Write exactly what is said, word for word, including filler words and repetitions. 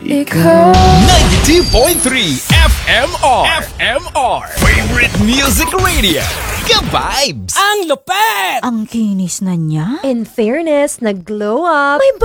Ikaw. ninety-two point three F M R. F M R. Favorite Music Radio. Ka-vibes. Ang lupet! Ang kinis na niya. In fairness, nag-glow up. May